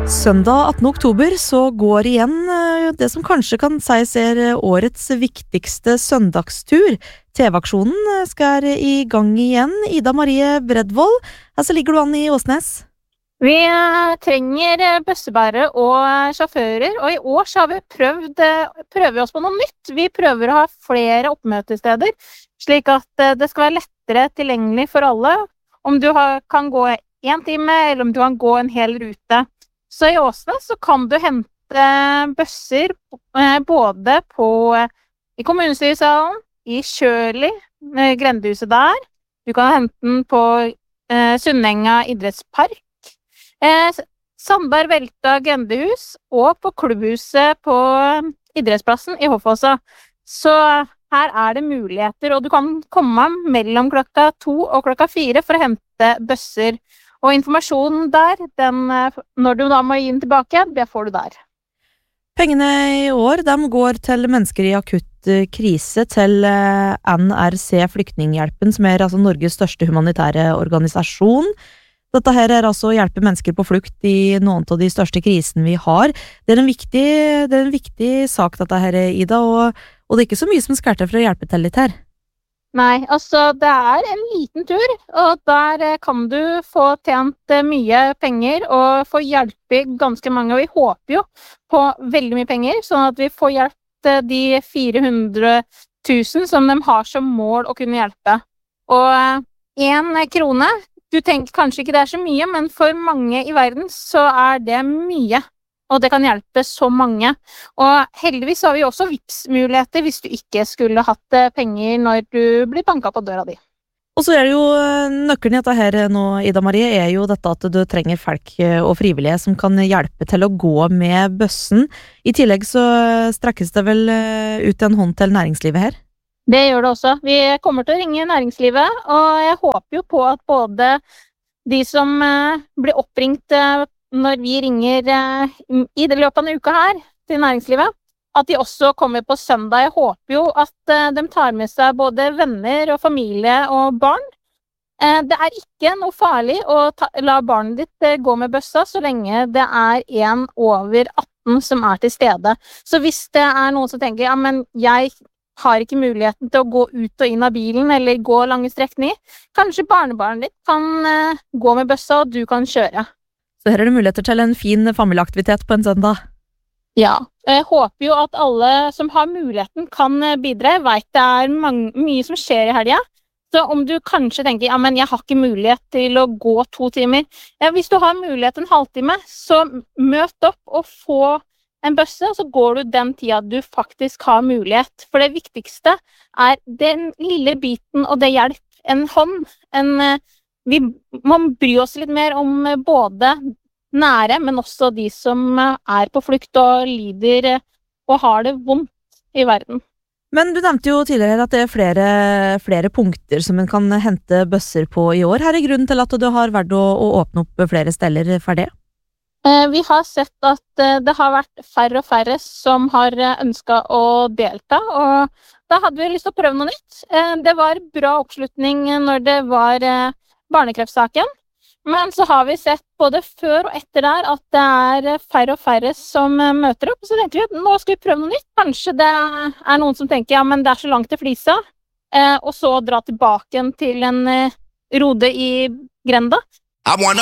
Søndag 18. oktober så går igjen det som kanskje kan sies årets viktigste søndagstur. TV-aksjonen skal i gang igjen. Ida Marie Bredvold, her så ligger du an i Åsnes. Vi trenger bøssebærere og sjåfører, og i år så har vi prøver vi oss på noe nytt. Vi prøver å ha flere oppmøtesteder, slik at det skal være lettere tilgjengelig for alle. Om du kan gå 1 time, eller om du kan gå en hel rute. Så i Åsnes så kan du hente bøsser både i kommunestyresalen, i Kjøli, grendehuset der. Du kan hente den på Sunnenga idrettspark, Sandberg Velta grendehus og på klubbhuset på idrettsplassen i Hoffåsa. Så her det muligheter, og du kan komme mellom klokka 2 og klokka 4 for å hente bøsser. Og informasjonen der, når du da må gi den tilbake, det får du der. Pengene i år, de går til mennesker i akutt krise, til NRC Flyktninghjelpen, som altså Norges største humanitære organisasjon. Dette her altså å hjelpe mennesker på flukt i noen av de største krisene vi har. Det en viktig sak dette her, Ida, og det ikke så mye som skal til for å hjelpe til litt her. Nei, altså det en liten tur, og der kan du få tjent mye penger og få hjelpe ganske mange, og vi håper jo på veldig mye penger, sånn at vi får hjulpet de 400 000 som de har som mål å kunne hjelpe. Og 1 krone, du tenker kanskje ikke det så mye, men for mange i verden så det mye. Og det kan hjelpe så mange. Og heldigvis har vi også Vipps-muligheter hvis du ikke skulle hatt penger når du blir banket på døra di. Og så det jo nøkkelen i dette her nå, Ida Marie, jo dette at du trenger folk og frivillige som kan hjelpe til å gå med bøssen. I tillegg så strekkes det vel ut en hånd til næringslivet her? Det gjør det også. Vi kommer til å ringe næringslivet, og jeg håper jo på at både de som blir oppringt når vi ringer i det løpet av en uke her til næringslivet, at de også kommer på søndag. Jeg håper jo at de tar med seg både venner og familie og barn. Det ikke noe farlig å la barnet ditt gå med bøssa så lenge det en over 18 som til stede. Så hvis det noen som tenker, ja, men jeg har ikke muligheten til å gå ut og inn av bilen eller gå lange strekninger, kanskje barnebarnet ditt kan gå med bøssa og du kan kjøre. Så her det muligheter til en fin familieaktivitet på en søndag. Ja, jeg håper jo at alle som har muligheten kan bidra. Jeg vet det mye som skjer i helgen. Så om du kanskje tenker, ja, men jeg har ikke mulighet til å gå 2 timer. Ja, hvis du har mulighet en halvtime, så møt opp og få en bøsse, og så går du den tida du faktisk har mulighet. For det viktigste den lille biten, og det hjelper en hånd, vi må bry oss litt mer om både nære, men også de som på flukt og lider og har det vondt i verden. Men du nevnte jo tidligere at det flere punkter som en kan hente bøsser på i år. Her grunnen til at du har vært å åpne opp flere steller for det? Vi har sett at det har vært færre og færre som har ønsket å delta, og da hadde vi lyst til å prøve noe nytt. Det var bra oppslutning når det var barnekreftsaken, men så har vi sett både før og etter der at det færre og færre som møter opp, så tenkte vi at nå skal vi prøve noe nytt. Kanskje det noen som tenker, ja, men det så langt til Flisa, og så dra tilbake til en rode i grenda. I wanna